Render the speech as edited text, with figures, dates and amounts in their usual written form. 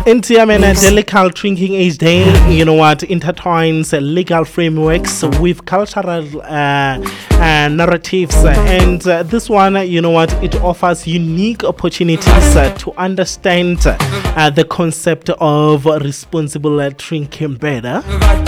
The Legal Drinking Age Day, you know what, intertwines legal frameworks with cultural narratives. And this one, you know what, it offers unique opportunities to understand the concept of responsible drinking better.